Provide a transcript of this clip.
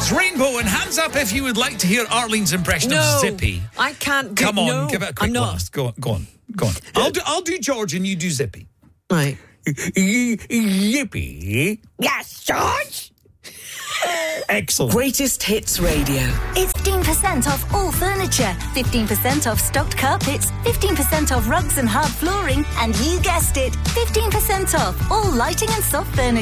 It's Rainbow, and hands up if you would like to hear Arlene's impression of Zippy. I can't. Come on, no, give it a quick blast. Go on. I'll do George and you do Zippy. Right. Yippee. Yes, George. Excellent. Greatest Hits Radio. It's 15% off all furniture, 15% off stocked carpets, 15% off rugs and hard flooring, and you guessed it, 15% off all lighting and soft furniture.